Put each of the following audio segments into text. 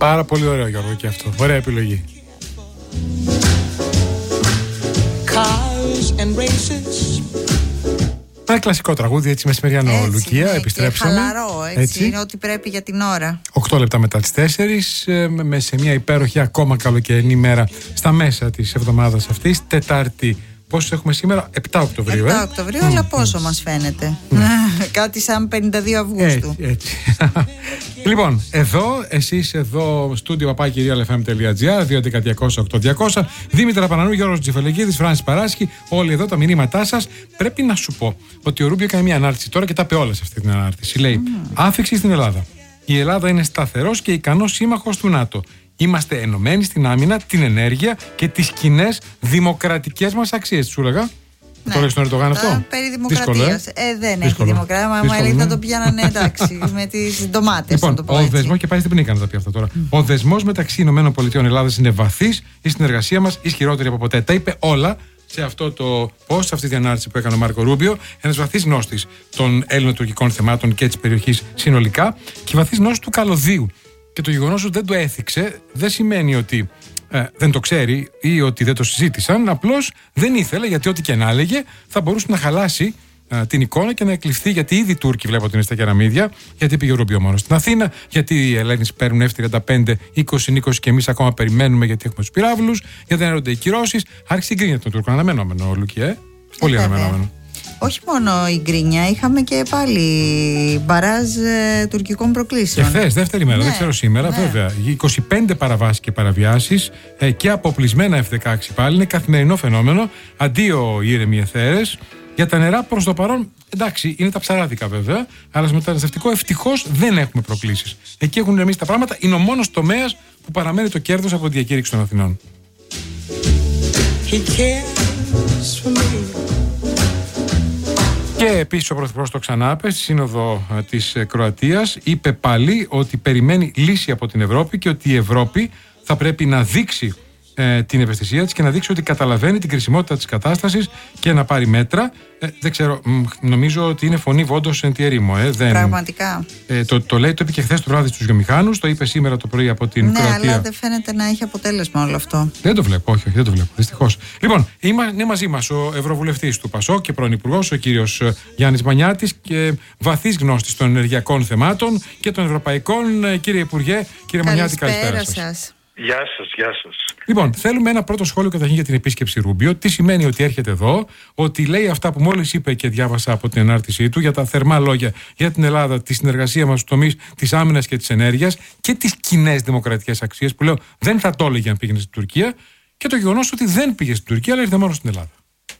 Πάρα πολύ ωραίο, Γιώργο, και αυτό. Ωραία επιλογή. Ένα κλασικό τραγούδι, έτσι μεσημεριανό, Λουκία. Επιστρέψαμε. Χαλαρό, έτσι. Είναι ό,τι πρέπει για την ώρα. 8 λεπτά μετά τις 4, σε μια υπέροχη ακόμα καλοκαιρινή μέρα στα μέσα της εβδομάδας αυτής. Τετάρτη, πόσο έχουμε σήμερα, 7 Οκτωβρίου. 7 Οκτωβρίου, αλλά πόσο μας φαίνεται. Κάτι σαν 52 Αυγούστου. Έτσι. Λοιπόν, εσείς εδώ, στούντιο papakirialfm.gr, 2.11.200.8.200. Δήμητρα Πανανού, Γιώργος Τζιφελεκίδης, Φράνσις Παράσκη, όλοι εδώ, τα μηνύματά σας. Πρέπει να σου πω ότι ο Ρούμπιο έκανε μια ανάρτηση τώρα και τα είπε όλα σε αυτή την ανάρτηση. Λέει: άφηξη στην Ελλάδα. Η Ελλάδα είναι σταθερός και ικανός σύμμαχος του ΝΑΤΟ. Είμαστε ενωμένοι στην άμυνα, την ενέργεια και τις κοινές δημοκρατικές μας αξίες. Σου έλεγα. Ναι. Το λέει στον Ερντογάν αυτό. Περί δημοκρατίας. Δεν έχει δημοκρατία. Μα λέει θα το πιάνανε εντάξει με τις ντομάτες. Λοιπόν, ο δεσμός, και πάει στην πνίκα να τα πει αυτά τώρα. Ο δεσμός μεταξύ ΗΠΑ και Ελλάδας είναι βαθύς, η συνεργασία μας ισχυρότερη από ποτέ. Τα είπε όλα σε αυτό το post, σε αυτή την ανάρτηση που έκανε ο Μάρκο Ρούμπιο, ένας βαθύς γνώστης των Έλληνο-τουρκικών θεμάτων και της περιοχής συνολικά και βαθύς γνώστης του καλωδίου. Και το γεγονός ότι δεν το έθιξε δεν σημαίνει ότι δεν το ξέρει ή ότι δεν το συζήτησαν, απλώς δεν ήθελε, γιατί ό,τι και να έλεγε θα μπορούσε να χαλάσει την εικόνα και να εκλειφθεί, γιατί ήδη οι Τούρκοι βλέπω ότι είναι στα κεραμίδια, γιατί πήγε ο Ρούμπιο μόνο στην Αθήνα, γιατί οι Έλληνες παίρνουν F-35 20-20 και εμείς ακόμα περιμένουμε γιατί έχουμε τους πυράβλους, γιατί δεν έρχονται οι κυρώσεις. Άρχισε η γκρίνια των Τούρκων. Αναμενόμενο, Λουκί, πολύ αναμενόμενο. Όχι μόνο η γκρίνια, είχαμε και πάλι μπαράζ τουρκικών προκλήσεων. Και χθες, δεύτερη μέρα, δεν ξέρω σήμερα, βέβαια. 25 παραβάσεις και παραβιάσεις και αποπλισμένα F-16 πάλι. Είναι καθημερινό φαινόμενο. Αντίο ήρεμοι εθέρες. Για τα νερά προς το παρόν, εντάξει, είναι τα ψαράδικα βέβαια, αλλά στο μεταναστευτικό ευτυχώς δεν έχουμε προκλήσεις. Εκεί έχουν ηρεμήσει τα πράγματα. Είναι ο μόνος τομέας που παραμένει το κέρδος από τη διακήρυξη των Αθηνών. Και επίσης ο Πρωθυπουργός το ξανάπε στη Σύνοδο της Κροατίας, είπε πάλι ότι περιμένει λύση από την Ευρώπη και ότι η Ευρώπη θα πρέπει να δείξει την ευαισθησία της και να δείξει ότι καταλαβαίνει την κρισιμότητα της κατάστασης και να πάρει μέτρα. Δεν ξέρω, νομίζω ότι είναι φωνή βόντος εν τη ερήμο. Πραγματικά. Το λέει, το είπε και χθες το βράδυ στους βιομηχάνους, το είπε σήμερα το πρωί από την Κροατία. Ναι, αλλά δεν φαίνεται να έχει αποτέλεσμα όλο αυτό. Δεν το βλέπω, όχι, δεν το βλέπω, δυστυχώς. Λοιπόν, είναι μαζί μας ο Ευρωβουλευτής του ΠΑΣΟΚ και πρώην Υπουργός, ο κύριος Γιάννης Μανιάτης, και βαθύς γνώστης των ενεργειακών θεμάτων και των ευρωπαϊκών. Κύριε Υπουργέ, κύριε Μανιάτη, καλησπέρα σας. Γεια σας, γεια σας. Λοιπόν, θέλουμε ένα πρώτο σχόλιο καταρχήν για την επίσκεψη Ρούμπιο. Τι σημαίνει ότι έρχεται εδώ, ότι λέει αυτά που μόλις είπε και διάβασα από την ανάρτησή του για τα θερμά λόγια για την Ελλάδα, τη συνεργασία μας στους τομείς της άμυνας και της ενέργειας και τις κοινές δημοκρατικές αξίες που λέω δεν θα το έλεγε αν πήγαινε στην Τουρκία, και το γεγονός ότι δεν πήγε στην Τουρκία αλλά ήρθε μόνο στην Ελλάδα.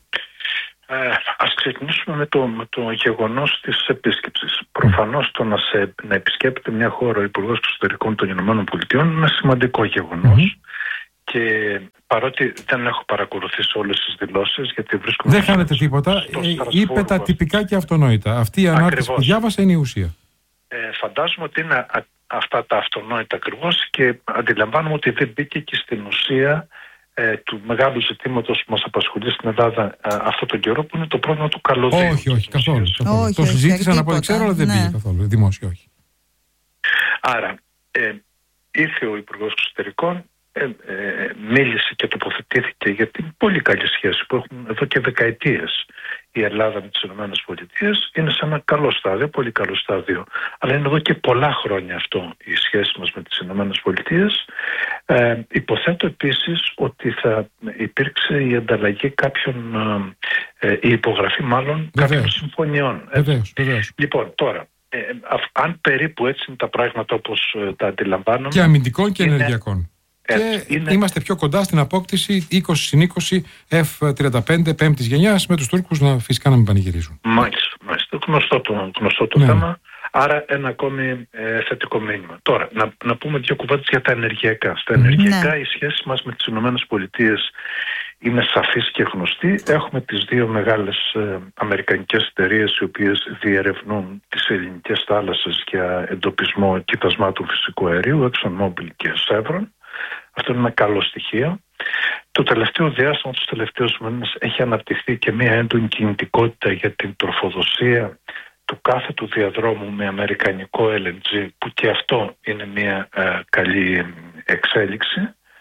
Ας ξεκινήσουμε με το γεγονός της επίσκεψης. Προφανώς το να επισκέπτεται μια χώρα ο Υπουργός Εξωτερικών των Ηνωμένων Πολιτειών είναι ένα σημαντικό γεγονός. Και παρότι δεν έχω παρακολουθήσει όλες τις δηλώσεις, γιατί βρίσκομαι... Δεν χάνετε τίποτα. Είπε τα τυπικά και αυτονόητα. Αυτή η ανάρτηση που διάβασα είναι η ουσία. Φαντάζομαι ότι είναι αυτά τα αυτονόητα ακριβώς και αντιλαμβάνομαι ότι δεν μπήκε και στην ουσία του μεγάλου ζητήματος που μας απασχολεί στην Ελλάδα αυτό τον καιρό, που είναι το πρόβλημα του καλωδίου. Όχι, καθόλου. Το συζήτησαν από ό,τι ξέρω, αλλά δεν πήγε καθόλου. Δημόσιο, όχι. Άρα, ήρθε ο Υπουργός Εξωτερικών, μίλησε και τοποθετήθηκε για την πολύ καλή σχέση που έχουν εδώ και δεκαετίες η Ελλάδα με τις ΗΠΑ. Είναι σε ένα καλό στάδιο, πολύ καλό στάδιο, αλλά είναι εδώ και πολλά χρόνια αυτό η σχέση μας με τις ΗΠΑ. Υποθέτω επίσης ότι θα υπήρξε η ανταλλαγή η υπογραφή κάποιων συμφωνιών. Βεβαίως. Λοιπόν, τώρα, αν περίπου έτσι είναι τα πράγματα όπως τα αντιλαμβάνομαι, και αμυντικών και ενεργειακών. Και είμαστε πιο κοντά στην απόκτηση 20-20 F-35 πέμπτης γενιάς, με τους Τούρκους φυσικά να μην πανηγυρίζουν. Μάλιστα. Γνωστό το θέμα. Άρα ένα ακόμη θετικό μήνυμα. Τώρα, να πούμε δύο κουβέντες για τα ενεργειακά. Στα ενεργειακά η σχέση μας με τις ΗΠΑ είναι σαφής και γνωστή. Έχουμε τις δύο μεγάλες αμερικανικές εταιρείες οι οποίες διερευνούν τις ελληνικές θάλασσες για εντοπισμό κοιτασμάτων φυσικού αερίου, ExxonMobil και Chevron. Αυτό είναι ένα καλό στοιχείο. Το τελευταίο διάστημα, τους τελευταίους μήνες, έχει αναπτυχθεί και μια έντονη κινητικότητα για την τροφοδοσία του κάθετου διαδρόμου με αμερικανικό LNG, που και αυτό είναι μια καλή εξέλιξη.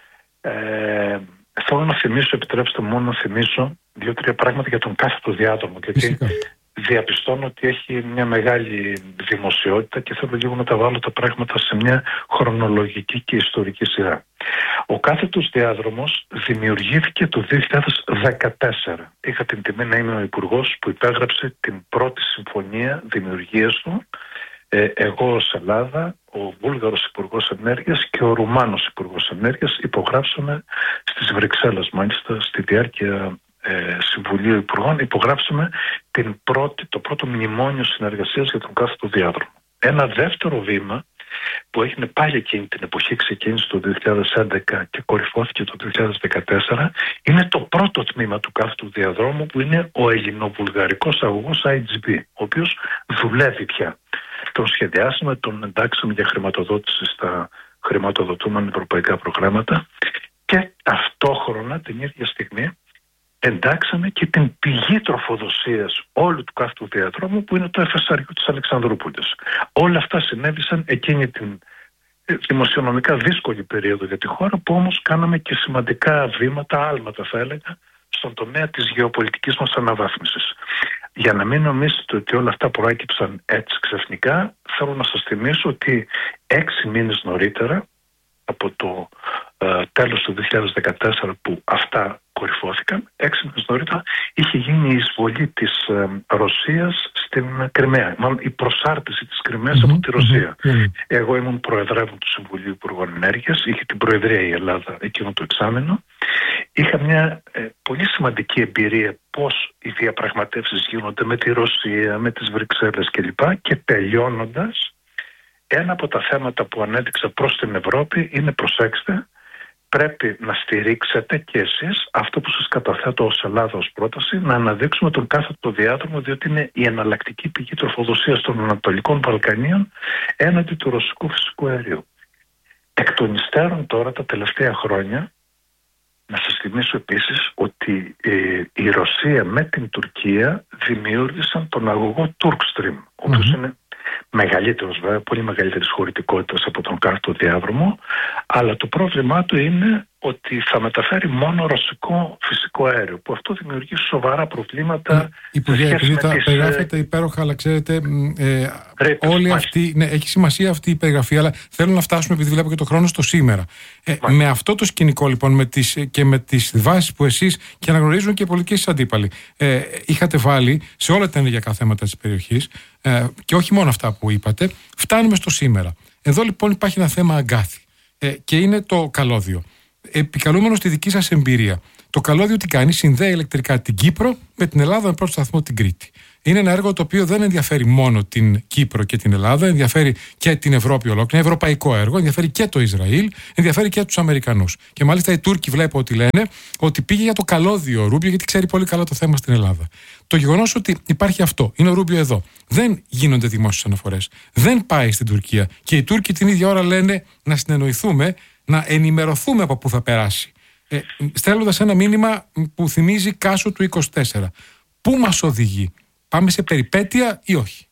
Θέλω να θυμίσω, επιτρέψτε μου να θυμίσω 2-3 πράγματα για τον κάθετο διάδρομο, γιατί διαπιστώνω ότι έχει μια μεγάλη δημοσιότητα και θέλω λίγο να τα βάλω τα πράγματα σε μια χρονολογική και ιστορική σειρά. Ο κάθετος διάδρομος δημιουργήθηκε το 2014. Είχα την τιμή να είμαι ο υπουργός που υπέγραψε την πρώτη συμφωνία δημιουργίας του. Εγώ ως Ελλάδα, ο Βούλγαρος Υπουργός Ενέργειας και ο Ρουμάνος Υπουργός Ενέργειας υπογράψαμε στις Βρυξέλλες, μάλιστα στη διάρκεια Συμβουλίου Υπουργών, υπογράψαμε το πρώτο μνημόνιο συνεργασίας για τον κάθετο διάδρομο. Ένα δεύτερο βήμα που έγινε πάλι εκείνη την εποχή, ξεκίνησε το 2011 και κορυφώθηκε το 2014, είναι το πρώτο τμήμα του κάθετου διαδρόμου, που είναι ο ελληνοβουλγαρικός αγωγός IGB, ο οποίος δουλεύει πια. Τον σχεδιάσαμε, τον εντάξαμε για χρηματοδότηση στα χρηματοδοτούμενα ευρωπαϊκά προγράμματα και ταυτόχρονα την ίδια στιγμή εντάξαμε και την πηγή τροφοδοσίας όλου του κάθετου διαδρόμου, που είναι το FSRU της Αλεξανδρούπολης. Όλα αυτά συνέβησαν εκείνη την δημοσιονομικά δύσκολη περίοδο για τη χώρα, που όμως κάναμε και σημαντικά βήματα, άλματα θα έλεγα, στον τομέα της γεωπολιτικής μας αναβάθμισης. Για να μην νομίζετε ότι όλα αυτά προέκυψαν έτσι ξαφνικά, θέλω να σας θυμίσω ότι 6 μήνες νωρίτερα, από το τέλος του 2014 που αυτά κορυφώθηκαν, 6 μήνες νωρίτερα είχε γίνει η εισβολή της Ρωσίας στην Κριμαία, μάλλον η προσάρτηση της Κριμαίας από τη Ρωσία. Εγώ ήμουν προεδρεύων του Συμβουλίου Υπουργών Ενέργειας, είχε την προεδρία η Ελλάδα εκείνο το εξάμηνο. Είχα μια πολύ σημαντική εμπειρία πώς οι διαπραγματεύσεις γίνονται με τη Ρωσία, με τις Βρυξέλλες κλπ. Και τελειώνοντας, ένα από τα θέματα που ανέδειξα προς την Ευρώπη είναι, προσέξτε, πρέπει να στηρίξετε και εσείς αυτό που σας καταθέτω ως Ελλάδα ως πρόταση, να αναδείξουμε τον κάθετο διάδρομο, διότι είναι η εναλλακτική πηγή τροφοδοσίας των Ανατολικών Βαλκανίων έναντι του ρωσικού φυσικού αερίου. Εκ των υστέρων τώρα, τα τελευταία χρόνια, να σας θυμίσω επίσης ότι η Ρωσία με την Τουρκία δημιούργησαν τον αγωγό Turkstream, ο οποίος είναι μεγαλύτερος βέβαια, πολύ μεγαλύτερης χωρητικότητας από τον κάθετο διάδρομο, αλλά το πρόβλημά του είναι ότι θα μεταφέρει μόνο ρωσικό φυσικό αέριο, που αυτό δημιουργεί σοβαρά προβλήματα. Υπουργέ, επειδή τα περιγράφετε υπέροχα, αλλά ξέρετε, όλη αυτή, ναι, έχει σημασία αυτή η περιγραφή, αλλά θέλω να φτάσουμε, επειδή βλέπω και το χρόνο, στο σήμερα. Με αυτό το σκηνικό λοιπόν, και με τις βάσεις που εσείς, και αναγνωρίζουν και οι πολιτικοί σας αντίπαλοι, είχατε βάλει σε όλα τα ενεργειακά θέματα της περιοχής, και όχι μόνο αυτά που είπατε, φτάνουμε στο σήμερα. Εδώ λοιπόν υπάρχει ένα θέμα αγκάθι, και είναι το καλώδιο. Επικαλούμενο στη δική σας εμπειρία, το καλώδιο τι κάνει? Συνδέει ηλεκτρικά την Κύπρο με την Ελλάδα, με πρώτο σταθμό την Κρήτη. Είναι ένα έργο το οποίο δεν ενδιαφέρει μόνο την Κύπρο και την Ελλάδα, ενδιαφέρει και την Ευρώπη ολόκληρη. Είναι ευρωπαϊκό έργο, ενδιαφέρει και το Ισραήλ, ενδιαφέρει και τους Αμερικανούς. Και μάλιστα οι Τούρκοι βλέπω ότι λένε ότι πήγε για το καλώδιο ο Ρούμπιο, γιατί ξέρει πολύ καλά το θέμα στην Ελλάδα. Το γεγονός ότι υπάρχει αυτό, είναι ο Ρούμπιο εδώ, δεν γίνονται δημόσιες αναφορές, δεν πάει στην Τουρκία, και οι Τούρκοι την ίδια ώρα λένε να συνεννοηθούμε, να ενημερωθούμε από πού θα περάσει, στέλνοντας ένα μήνυμα που θυμίζει Κάσο του 24. Πού μας οδηγεί? Πάμε σε περιπέτεια ή όχι?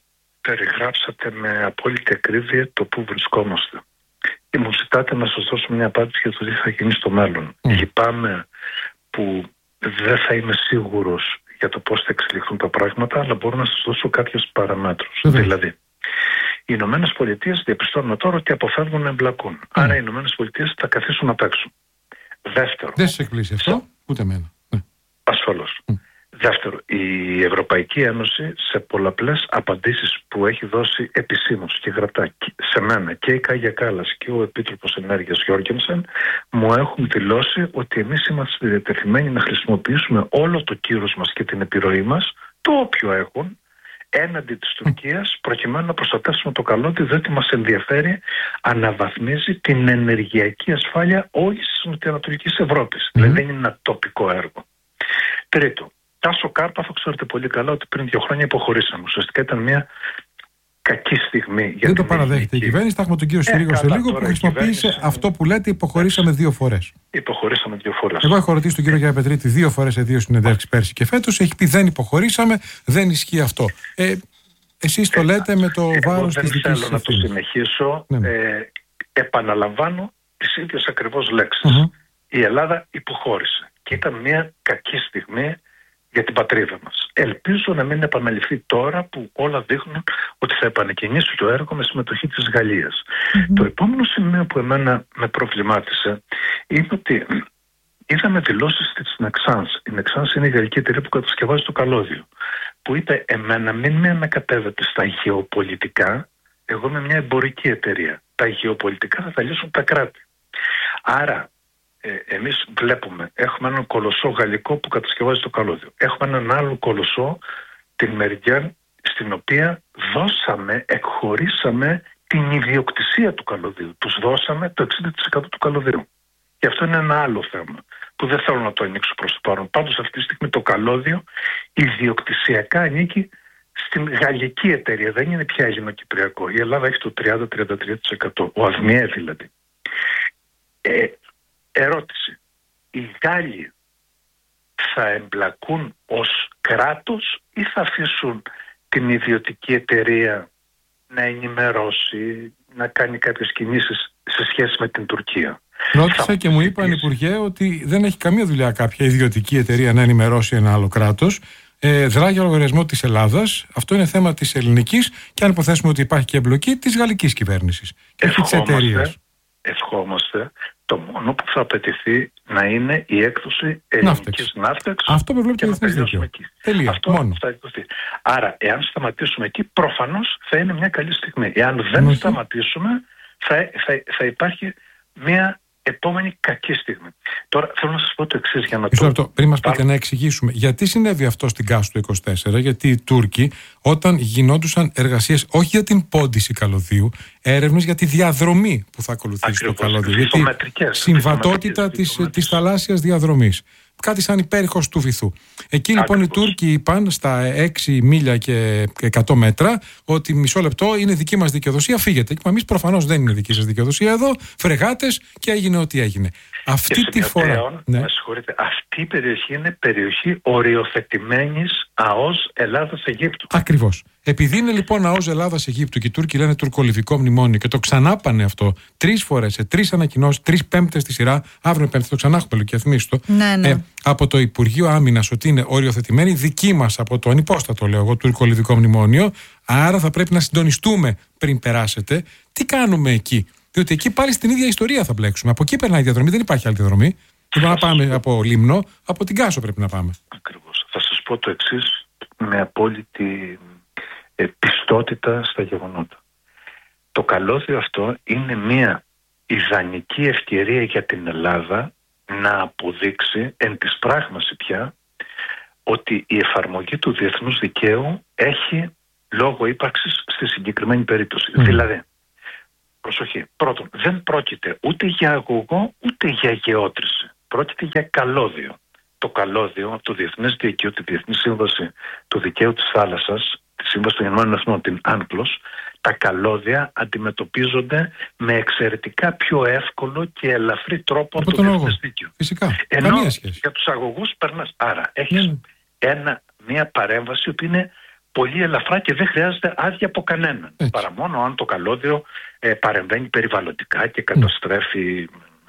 Περιγράψατε με απόλυτη ακρίβεια το πού βρισκόμαστε. Και μου ζητάτε να σας δώσω μια απάντηση για το τι θα γίνει στο μέλλον. Λυπάμαι που δεν θα είμαι σίγουρος για το πώς θα εξελιχθούν τα πράγματα, αλλά μπορώ να σας δώσω κάποιες παραμέτρους. Δηλαδή, οι Ηνωμένες Πολιτείες διαπιστώνουν τώρα ότι αποφεύγουν να εμπλακούν. Άρα οι Ηνωμένες Πολιτείες θα καθίσουν απ' έξω. Δεύτερο. Δεν σας εκπλήσει αυτό, ούτε εμένα. Ασφαλώς. Δεύτερο, η Ευρωπαϊκή Ένωση σε πολλαπλές απαντήσεις που έχει δώσει επισήμως και γραπτά σε μένα και η Κάγια Κάλλας και ο Επίτροπος Ενέργειας Γιώργενσεν μου έχουν δηλώσει ότι εμείς είμαστε διατεθειμένοι να χρησιμοποιήσουμε όλο το κύρος μας και την επιρροή μας, το όποιο έχουν, έναντι της Τουρκίας, προκειμένου να προστατεύσουμε το καλώδιο, διότι μας ενδιαφέρει, αναβαθμίζει την ενεργειακή ασφάλεια όλης της νοτιοανατολικής Ευρώπης. Δηλαδή δεν είναι ένα τοπικό έργο. Τρίτο, Τάσο Κάρπαθο, ξέρετε πολύ καλά ότι πριν 2 χρόνια υποχωρήσαμε. Ουσιαστικά ήταν μια κακή στιγμή για δεν το παραδέχεται η κυβέρνηση. Θα έχουμε τον κύριο Συρίγκο σε λίγο που χρησιμοποίησε αυτό που λέτε, υποχωρήσαμε 2 φορές. Υποχωρήσαμε 2 φορές. Εγώ έχω ρωτήσει τον κύριο Γιανναπετρίτη 2 φορές σε 2 συνεντεύξεις πέρσι και φέτος. Έχει πει δεν υποχωρήσαμε, δεν ισχύει αυτό. Εσείς το λέτε με το βάρος της δικής σας ευθύνης. Δεν θέλω να το συνεχίσω. Επαναλαμβάνω τις ίδιες ακριβώς λέξεις. Η Ελλάδα υποχώρησε και ήταν μια κακή στιγμή για την πατρίδα μας. Ελπίζω να μην επαναληφθεί τώρα που όλα δείχνουν ότι θα επανεκκινήσει το έργο με συμμετοχή της Γαλλίας. Το επόμενο σημείο που εμένα με προβλημάτισε είναι ότι είδαμε δηλώσεις της Nexans. Η Nexans είναι η γαλλική εταιρεία που κατασκευάζει το καλώδιο, που είπε εμένα μην με ανακατεύετε στα γεωπολιτικά, εγώ είμαι μια εμπορική εταιρεία. Τα γεωπολιτικά θα τα λύσουν τα κράτη. Άρα εμείς βλέπουμε, έχουμε έναν κολοσσό γαλλικό που κατασκευάζει το καλώδιο. Έχουμε έναν άλλο κολοσσό, την Meridian, στην οποία εκχωρήσαμε την ιδιοκτησία του καλωδίου. Τους δώσαμε το 60% του καλωδίου. Και αυτό είναι ένα άλλο θέμα που δεν θέλω να το ανοίξω προς το παρόν. Πάντως αυτή τη στιγμή το καλώδιο ιδιοκτησιακά ανήκει στην γαλλική εταιρεία. Δεν είναι πια ελληνοκυπριακό. Η Ελλάδα έχει το 30-33%. Ο ΑΔΜΙΕ δηλαδή. Ερώτηση. Οι Γάλλοι θα εμπλακούν ως κράτος ή θα αφήσουν την ιδιωτική εταιρεία να ενημερώσει, να κάνει κάποιες κινήσεις σε σχέση με την Τουρκία? Ρώτησα και μου είπαν, Υπουργέ, ότι δεν έχει καμία δουλειά κάποια ιδιωτική εταιρεία να ενημερώσει ένα άλλο κράτος. Δρά για λογαριασμό της Ελλάδας. Αυτό είναι θέμα της ελληνικής και αν υποθέσουμε ότι υπάρχει και εμπλοκή της γαλλικής κυβέρνησης και όχι της εταιρείας. Ευχόμαστε το μόνο που θα απαιτηθεί να είναι η έκδοση ελληνικής ναύτεξ. Αυτό προβλέπει το διεθνές δίκαιο. Τελεία. Αυτό μόνο θα εκδοθεί. Άρα, εάν σταματήσουμε εκεί, προφανώς θα είναι μια καλή στιγμή. Εάν δεν σταματήσουμε, θα υπάρχει μια επόμενη κακή στιγμή. Τώρα θέλω να σας πω το εξής για να πριν μας πείτε να εξηγήσουμε γιατί συνέβη αυτό στην Κάσου του 24, γιατί οι Τούρκοι όταν γινόντουσαν εργασίες όχι για την πόντιση καλωδίου, έρευνες για τη διαδρομή που θα ακολουθήσει το καλώδιο, γιατί συμβατότητα της θαλάσσιας διαδρομής. Κάτι σαν υπέρηχος του βυθού. Εκεί λοιπόν οι Τούρκοι είπαν στα 6 μίλια και 100 μέτρα ότι μισό λεπτό είναι δική μας δικαιοδοσία, φύγετε. Και εμείς προφανώς δεν είναι δική σας δικαιοδοσία εδώ, φρεγάτες και έγινε ό,τι έγινε. Αυτή τη φορά. Με συγχωρείτε, αυτή η περιοχή είναι περιοχή οριοθετημένης ΑΟΣ Ελλάδας-Αιγύπτου. Ακριβώς. Επειδή είναι λοιπόν ΑΟΣ Ελλάδας-Αιγύπτου και οι Τούρκοι λένε τουρκολιβικό μνημόνιο και το ξανάπανε αυτό 3 φορές σε 3 ανακοινώσεις, 3 πέμπτες στη σειρά, αύριο πέμπτη το ξανά έχουμε και αθμίστο. Από το Υπουργείο Άμυνας ότι είναι οριοθετημένη δική μας από το ανυπόστατο, λέω εγώ, τουρκολιβικό μνημόνιο. Άρα θα πρέπει να συντονιστούμε πριν περάσετε. Τι κάνουμε εκεί? Διότι εκεί πάλι στην ίδια ιστορία θα μπλέξουμε. Από εκεί περνάει η διαδρομή, δεν υπάρχει άλλη διαδρομή. Δεν να πάμε από Λίμνο, από την Κάσο πρέπει να πάμε. Ακριβώς. Θα σας πω το εξής με απόλυτη πιστότητα στα γεγονότα. Το καλώδιο αυτό είναι μια ιδανική ευκαιρία για την Ελλάδα να αποδείξει εν της πράγμαση πια ότι η εφαρμογή του διεθνούς δικαίου έχει λόγο ύπαρξης στη συγκεκριμένη περίπτωση. Δηλαδή, προσοχή, πρώτον, δεν πρόκειται ούτε για αγωγό ούτε για γεώτρηση. Πρόκειται για καλώδιο. Το καλώδιο από το Διεθνές Δίκαιο, τη Διεθνή Σύμβαση του Δικαίου της Θάλασσας, τη Σύμβαση των Ηνωμένων Εθνών, την UNCLOS, τα καλώδια αντιμετωπίζονται με εξαιρετικά πιο εύκολο και ελαφρύ τρόπο από το Διεθνές Δίκαιο. Φυσικά. Ενώ για τους αγωγούς περνάς. Άρα έχεις μια παρέμβαση που είναι πολύ ελαφρά και δεν χρειάζεται άδεια από κανέναν. Παρά μόνο αν το καλώδιο παρεμβαίνει περιβαλλοντικά και καταστρέφει.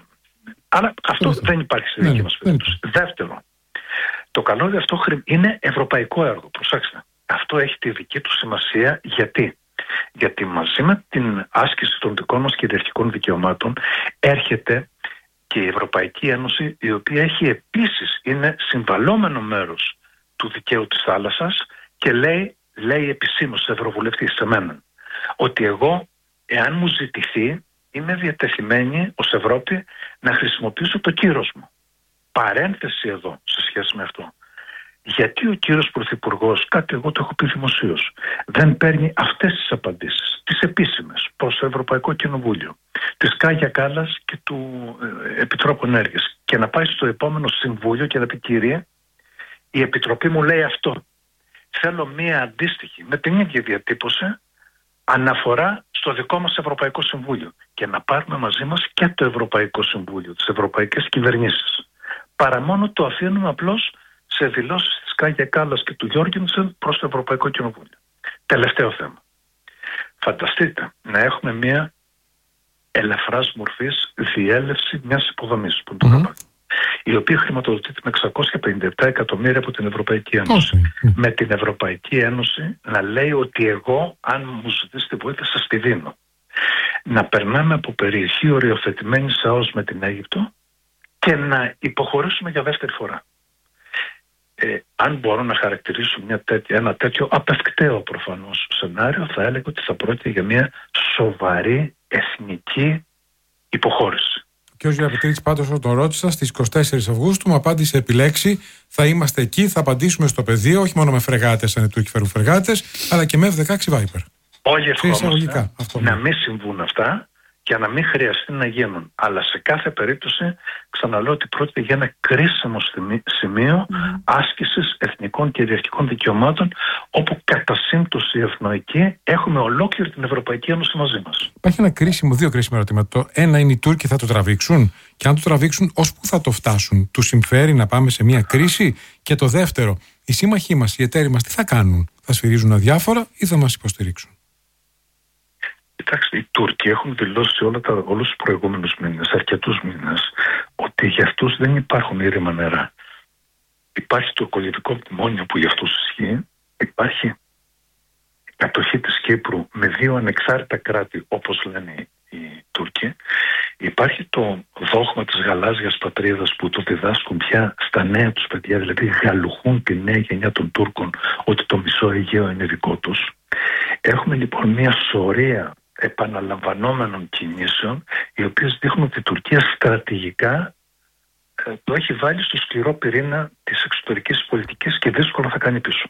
Αλλά αυτό δεν υπάρχει στη δική μας περίπτωση. Δεύτερον, το καλώδιο αυτό είναι ευρωπαϊκό έργο. Προσέξτε. Αυτό έχει τη δική του σημασία. Γιατί μαζί με την άσκηση των δικών μας κυριαρχικών δικαιωμάτων έρχεται και η Ευρωπαϊκή Ένωση, η οποία είναι συμβαλόμενο μέρος του δικαίου της θάλασσας και λέει επισήμως σε ευρωβουλευτής, σε μένα, ότι εγώ, εάν μου ζητηθεί, είμαι διατεθειμένη ως Ευρώπη να χρησιμοποιήσω το κύρος μου. Παρένθεση εδώ σε σχέση με αυτό. Γιατί ο κύριος Πρωθυπουργός, κάτι εγώ το έχω πει δημοσίως, δεν παίρνει αυτές τις απαντήσεις, τις επίσημες, προς το Ευρωπαϊκό Κοινοβούλιο, της Κάγια Κάλλας και του Επιτρόπου Ενέργειας, και να πάει στο επόμενο Συμβούλιο και να πει, κύριε, η Επιτροπή μου λέει αυτό. Θέλω μία αντίστοιχη, με την ίδια διατύπωση, αναφορά στο δικό μας Ευρωπαϊκό Συμβούλιο και να πάρουμε μαζί μας και το Ευρωπαϊκό Συμβούλιο, τις ευρωπαϊκές κυβερνήσεις. Παρά μόνο το αφήνουμε απλώς σε δηλώσεις της Κάγια Κάλλας και του Γιώργενσεν προς το Ευρωπαϊκό Κοινοβούλιο. Τελευταίο θέμα. Φανταστείτε να έχουμε μια ελαφράς μορφής διέλευση μιας υποδομής που είναι το η οποία χρηματοδοτείται με 657 εκατομμύρια από την Ευρωπαϊκή Ένωση. Με την Ευρωπαϊκή Ένωση να λέει ότι εγώ, αν μου ζητήσετε βοήθεια, σας τη δίνω. Να περνάμε από περιοχή οριοθετημένη ΑΟΣ με την Αίγυπτο και να υποχωρήσουμε για δεύτερη φορά. Αν μπορώ να χαρακτηρίσω ένα τέτοιο απευκταίο προφανώς σενάριο, θα έλεγα ότι θα πρόκειται για μια σοβαρή εθνική υποχώρηση. Και ο κ. Διαπετρίτης, πάντως, όταν τον ρώτησα στις 24 Αυγούστου, μου απάντησε επιλέξει, θα είμαστε εκεί, θα απαντήσουμε στο πεδίο, όχι μόνο με φρεγάτες, αν οι Τούρκοι φέρουν φρεγάτες, αλλά και με F-16 Viper. Όλοι ευχόμαστε να μην συμβούν αυτά και να μην χρειαστεί να γίνουν. Αλλά σε κάθε περίπτωση, ξαναλέω ότι πρόκειται για ένα κρίσιμο σημείο άσκησης εθνικών και κυριαρχικών δικαιωμάτων, όπου κατά σύμπτωση ευνοϊκή έχουμε ολόκληρη την Ευρωπαϊκή Ένωση μαζί μας. Υπάρχει δύο κρίσιμα ερωτήματα. Το ένα είναι οι Τούρκοι θα το τραβήξουν, και αν το τραβήξουν, ως πού θα το φτάσουν? Τους συμφέρει να πάμε σε μια κρίση? Και το δεύτερο, οι σύμμαχοί μας, οι εταίροι μας, τι θα κάνουν? Θα σφυρίζουν αδιάφορα ή θα μας υποστηρίξουν? Κοιτάξτε, οι Τούρκοι έχουν δηλώσει όλους τους προηγούμενους μήνες, αρκετούς μήνες, ότι για αυτούς δεν υπάρχουν ήρεμα νερά. Υπάρχει το κολλητικό μνημόνιο που για αυτούς ισχύει, υπάρχει η κατοχή της Κύπρου με 2 ανεξάρτητα κράτη, όπως λένε οι Τούρκοι. Υπάρχει το δόγμα της γαλάζιας πατρίδας που το διδάσκουν πια στα νέα τους παιδιά, δηλαδή γαλουχούν τη νέα γενιά των Τούρκων ότι το μισό Αιγαίο είναι δικό τους. Έχουμε λοιπόν μια σωρία επαναλαμβανόμενων κινήσεων, οι οποίες δείχνουν ότι η Τουρκία στρατηγικά το έχει βάλει στο σκληρό πυρήνα της εξωτερικής πολιτικής και δύσκολα θα κάνει πίσω.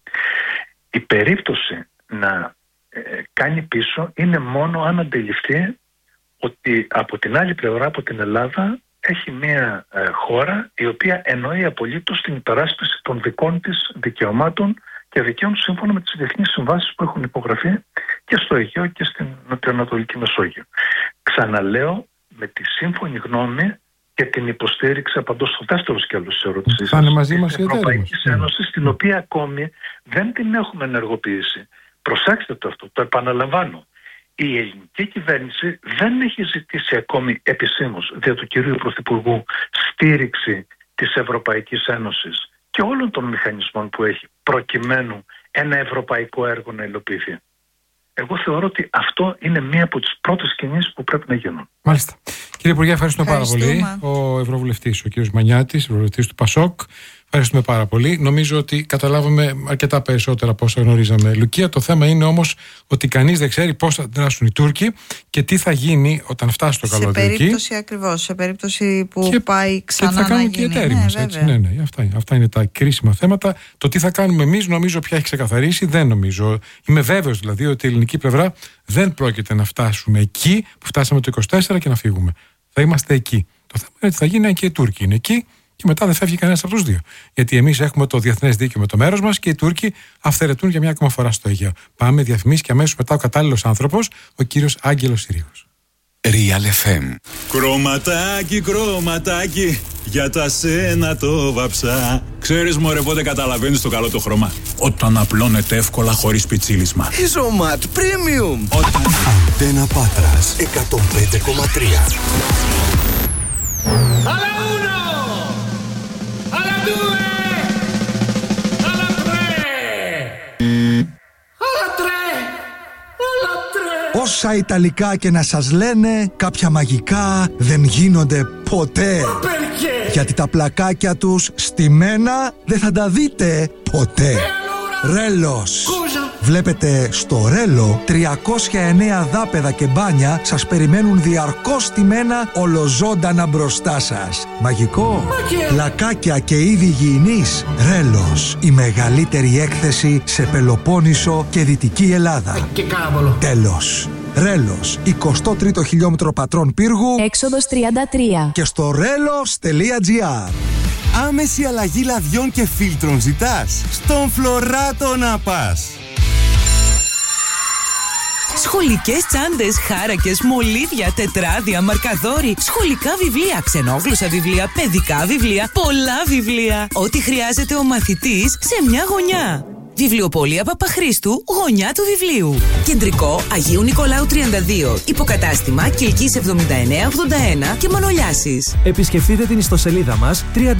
Η περίπτωση να κάνει πίσω είναι μόνο αν αντιληφθεί ότι από την άλλη πλευρά, από την Ελλάδα, έχει μια χώρα η οποία εννοεί απολύτως την υπεράσπιση των δικών της δικαιωμάτων και δικαίων σύμφωνα με τις διεθνείς συμβάσεις που έχουν υπογραφεί και στο Αιγαίο και στην Νοτιοανατολική Μεσόγειο. Ξαναλέω, με τη σύμφωνη γνώμη και την υποστήριξη, απαντώ στο δεύτερο σκέλος της ερώτησης της Ευρωπαϊκής Ένωσης, την οποία ακόμη δεν την έχουμε ενεργοποιήσει. Προσέξτε το αυτό, το επαναλαμβάνω. Η ελληνική κυβέρνηση δεν έχει ζητήσει ακόμη επισήμως δια του κυρίου Πρωθυπουργού στήριξη της Ευρωπαϊκής Ένωσης και όλων των μηχανισμών που έχει προκειμένου ένα ευρωπαϊκό έργο να υλοποιηθεί. Εγώ θεωρώ ότι αυτό είναι μία από τις πρώτες κινήσεις που πρέπει να γίνουν. Μάλιστα. Κύριε Υπουργέ, ευχαριστούμε πάρα πολύ. Ο Ευρωβουλευτής, ο κύριος Μανιάτης, Ευρωβουλευτής του ΠΑΣΟΚ. Ευχαριστούμε πάρα πολύ. Νομίζω ότι καταλάβαμε αρκετά περισσότερα από όσα γνωρίζαμε, Λουκία. Το θέμα είναι όμως ότι κανείς δεν ξέρει πώς θα δράσουν οι Τούρκοι και τι θα γίνει όταν φτάσει το καλώδιο εκεί. Σε περίπτωση ακριβώς, σε περίπτωση που πάει ξανά να γίνει. Και τι θα κάνουν και οι εταίροι μας, έτσι. Ναι, αυτά είναι τα κρίσιμα θέματα. Το τι θα κάνουμε εμείς, νομίζω πια έχει ξεκαθαρίσει. Δεν νομίζω. Είμαι βέβαιος δηλαδή ότι η ελληνική πλευρά δεν πρόκειται να φτάσουμε εκεί που φτάσαμε το 24 και να φύγουμε. Θα είμαστε εκεί. Το θέμα είναι ότι θα γίνει και οι Τούρκοι είναι εκεί. Και μετά δεν φεύγει κανένας από τους δύο. Γιατί εμείς έχουμε το διεθνές δίκαιο με το μέρος μας και οι Τούρκοι αυθαιρετούν για μια ακόμα φορά στο Αιγαίο. Πάμε διαφημίσεις και αμέσως μετά ο κατάλληλος άνθρωπος, ο κύριος Άγγελος Συρίγος. Real FM. Κρωματάκι, κρωματάκι, για τα σένα το βαψά. Ξέρεις μωρέ πότε καταλαβαίνεις το καλό το χρώμα? Όταν απλώνεται εύκολα χωρίς πιτσίλισμα. Ιζωμάτ Premium. Όταν... Αντένα Πάτρας 105,3. Όσα Ιταλικά και να σας λένε, κάποια μαγικά δεν γίνονται ποτέ. Γιατί τα πλακάκια τους στημένα δεν θα τα δείτε ποτέ. Ρέλος. Βλέπετε, στο Ρέλο 309 δάπεδα και μπάνια σας περιμένουν διαρκώς στημένα ολοζώντανα μπροστά σας. Μαγικό. Πλακάκια και είδη υγιεινής. Ρέλος. Η μεγαλύτερη έκθεση σε Πελοπόννησο και Δυτική Ελλάδα. Τέλος. Ρέλος, 23ο χιλιόμετρο Πατρών Πύργου, έξοδος 33. Και στο relos.gr. Άμεση αλλαγή λαδιών και φίλτρων ζητάς? Στον Φλωράτο να πας. Σχολικές τσάντες, χάρακες, μολύβια, τετράδια, μαρκαδόροι, σχολικά βιβλία, ξενόγλωσσα βιβλία, παιδικά βιβλία, πολλά βιβλία. Ό,τι χρειάζεται ο μαθητής σε μια γωνιά. Βιβλιοπωλεία Παπαχρήστου, γωνιά του βιβλίου. Κεντρικό Αγίου Νικολάου 32. Υποκατάστημα Κιλκής 7981 και Μανολιάσης. Επισκεφτείτε την ιστοσελίδα μας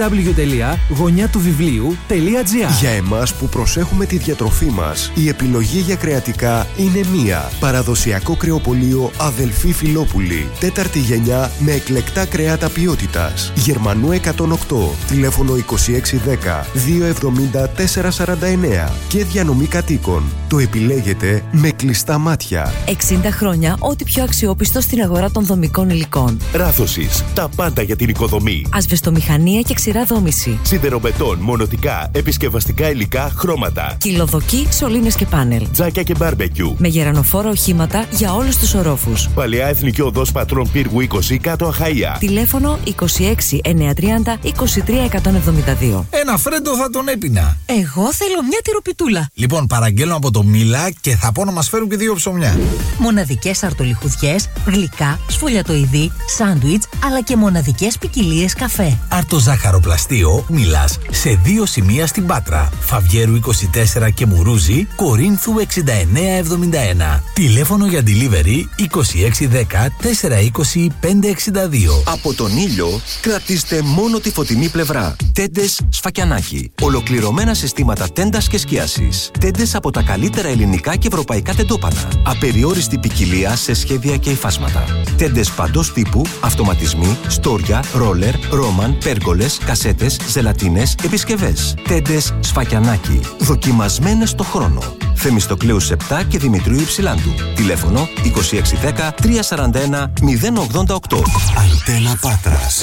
www.γωνιάτουβιβλίου.gr. Για εμάς που προσέχουμε τη διατροφή μας, η επιλογή για κρεατικά είναι μία. Παραδοσιακό κρεοπωλείο Αδελφή Φιλόπουλη. 4η γενιά με εκλεκτά κρέατα ποιότητας. Γερμανού 108. Τηλέφωνο 2610 270 449. Και διανομή κατοίκων. Το επιλέγετε με κλειστά μάτια. 60 χρόνια ό,τι πιο αξιόπιστο στην αγορά των δομικών υλικών. Ράθωσης. Τα πάντα για την οικοδομή. Ασβεστομηχανία και ξηρά δόμηση. Σιδεροβετόν, μονοτικά, επισκευαστικά υλικά, χρώματα. Κυλοδοκή, σωλήνες και πάνελ. Τζάκια και μπάρμπεκιου. Με γερανοφόρα οχήματα για όλους τους ορόφους. Παλαιά Εθνική Οδός Πατρών Πύργου 20 κάτω Αχαΐα. Τηλέφωνο 26 930 23 172. Ένα φρέντο θα τον έπινα. Εγώ θέλω μια τυροπιτούλα. Λοιπόν, παραγγέλνω από το Μίλα και θα πω να μας φέρουν και 2 ψωμιά. Μοναδικές αρτολιχουδιές, γλυκά, σφολιατοειδή, σάντουιτς, αλλά και μοναδικές ποικιλίες καφέ. Αρτοζάχαροπλαστείο Μίλας σε 2 σημεία στην Πάτρα. Φαβιέρου 24 και Μουρούζι, Κορίνθου 6971. Τηλέφωνο για delivery 2610 420 562. Από τον ήλιο κρατήστε μόνο τη φωτεινή πλευρά. Τέντες Σφακιανάκι. Ολοκληρωμένα συστήματα τέντας και σκίασης. Τέντες από τα καλύτερα ελληνικά και ευρωπαϊκά τεντόπανα. Απεριόριστη ποικιλία σε σχέδια και υφάσματα. Τέντες παντός τύπου, αυτοματισμοί, στόρια, ρόλερ, ρόμαν, πέργολες, κασέτες, ζελατίνες, επισκευές. Τέντες Σφακιανάκι. Δοκιμασμένες στο χρόνο. Θεμιστοκλέους 7 και Δημητρίου Υψηλάντου. Τηλέφωνο 2610 341 088. Αντένα Πάτρας.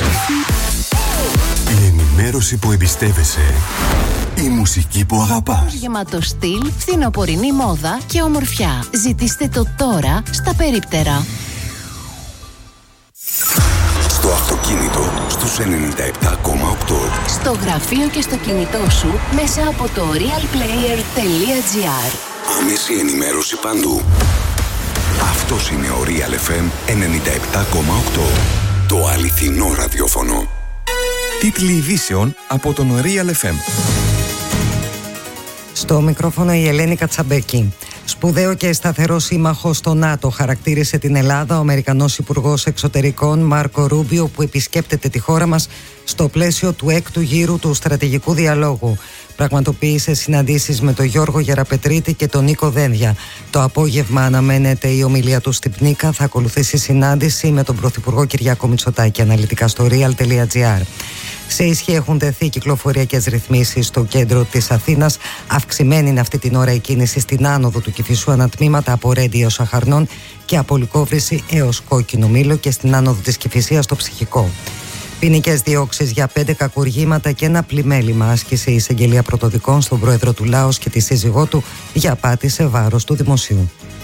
Η ενημέρωση που εμπιστεύεσαι. Η μουσική που αγαπάς. Γεμάτο στυλ, φθινοπορεινή μόδα και ομορφιά. Ζητήστε το τώρα στα περίπτερα. Στο αυτοκίνητο στους 97,8. Στο γραφείο και στο κινητό σου μέσα από το realplayer.gr. Άμεση ενημέρωση παντού. Αυτός είναι ο Real FM 97,8. Το αληθινό ραδιόφωνο. Τίτλοι ειδήσεων από τον Real FM. Στο μικρόφωνο η Ελένη Κατσαμπέκη. Σπουδαίο και σταθερό σύμμαχο στο ΝΑΤΟ χαρακτήρισε την Ελλάδα ο Αμερικανός Υπουργός Εξωτερικών Μάρκο Ρούμπιο, που επισκέπτεται τη χώρα μας στο πλαίσιο του 6ου γύρου του στρατηγικού διαλόγου. Πραγματοποίησε συναντήσεις με τον Γιώργο Γεραπετρίτη και τον Νίκο Δένδια. Το απόγευμα αναμένεται η ομιλία του στην Πνίκα. Θα ακολουθήσει συνάντηση με τον Πρωθυπουργό Κυριάκο Μητσοτάκη. Αναλυτικά στο real.gr. Σε ισχύ έχουν τεθεί κυκλοφοριακές ρυθμίσεις στο κέντρο της Αθήνας. Αυξημένη είναι αυτή την ώρα η κίνηση στην άνοδο του Κηφισού ανατμήματα από Ρέντι έως Αχαρνών και από Λυκόβρηση έως Κόκκινο Μήλο και στην άνοδο της Κηφισίας στο Ψυχικό. Ποινικές διώξεις για 5 κακουργήματα και ένα πλημέλημα άσκησε η εισαγγελία πρωτοδικών στον πρόεδρο του Λάος και τη σύζυγό του για απάτη σε βάρος του δημοσίου.